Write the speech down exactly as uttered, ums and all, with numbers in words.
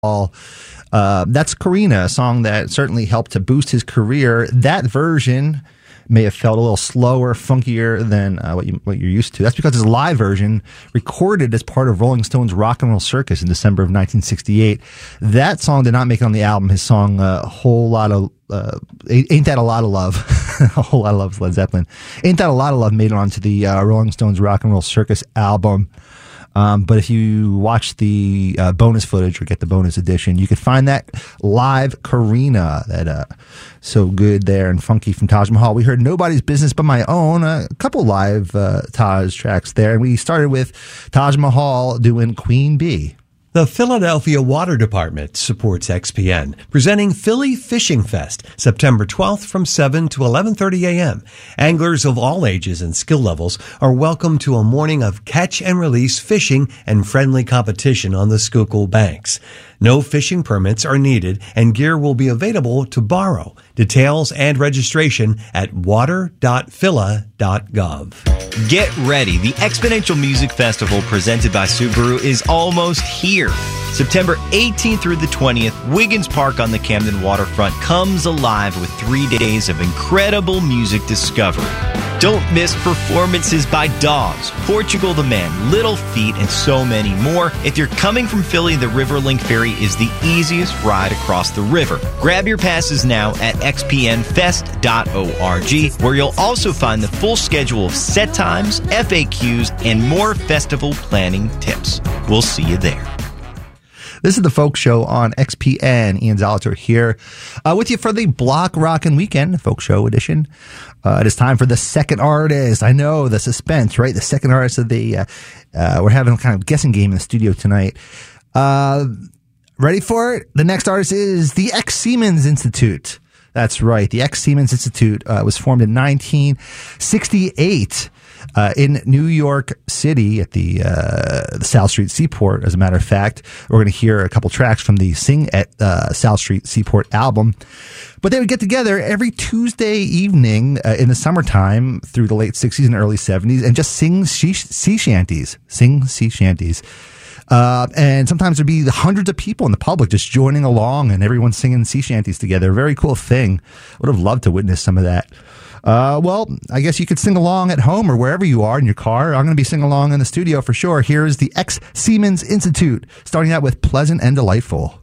Uh, that's Karina, a song that certainly helped to boost his career. That version may have felt a little slower, funkier than uh, what, you, what you're used to. That's because it's a live version recorded as part of Rolling Stone's Rock and Roll Circus in December of nineteen sixty-eight. That song did not make it on the album. His song, uh, a whole lot of, uh, Ain't That a Lot of Love, a whole lot of love is Led Zeppelin. Ain't That a Lot of Love made it onto the uh, Rolling Stone's Rock and Roll Circus album. Um, but if you watch the uh, bonus footage or get the bonus edition, you could find that live Karina, that uh, so good there and funky from Taj Mahal. We heard Nobody's Business But My Own, a couple live uh, Taj tracks there. And we started with Taj Mahal doing Queen Bee. The Philadelphia Water Department supports X P N, presenting Philly Fishing Fest, September twelfth from seven to eleven thirty a.m. Anglers of all ages and skill levels are welcome to a morning of catch and release fishing and friendly competition on the Schuylkill banks. No fishing permits are needed, and gear will be available to borrow. Details and registration at water dot phila dot gov. Get ready. The Exponential Music Festival presented by Subaru is almost here. September eighteenth through the twentieth, Wiggins Park on the Camden waterfront comes alive with three days of incredible music discovery. Don't miss performances by Dogs, Portugal the Man, Little Feat, and so many more. If you're coming from Philly, the Riverlink Ferry is the easiest ride across the river. Grab your passes now at x p n fest dot org, where you'll also find the full schedule of set times, F A Qs, and more festival planning tips. We'll see you there. This is the Folk Show on X P N. Ian Zoliter here uh, with you for the Block Rockin' Weekend Folk Show edition. Uh, it is time for the second artist. I know, the suspense, right? The second artist of the, uh, uh, we're having a kind of guessing game in the studio tonight. Uh, ready for it? The next artist is the X Siemens Institute. That's right. The X Siemens Institute uh, was formed in nineteen sixty-eight. Uh, in New York City at the, uh, the South Street Seaport. As a matter of fact, we're going to hear a couple tracks from the Sing at uh, South Street Seaport album. But they would get together every Tuesday evening uh, in the summertime through the late sixties and early seventies and just sing sea, sea shanties, sing sea shanties. Uh, and sometimes there'd be hundreds of people in the public just joining along and everyone singing sea shanties together. Very cool thing. Would have loved to witness some of that. Uh, well, I guess you could sing along at home or wherever you are in your car. I'm going to be singing along in the studio for sure. Here is the X Siemens Institute, starting out with Pleasant and Delightful.